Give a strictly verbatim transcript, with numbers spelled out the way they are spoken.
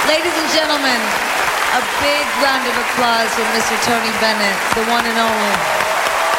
Ladies and gentlemen, a big round of applause for Mister Tony Bennett, the one and only.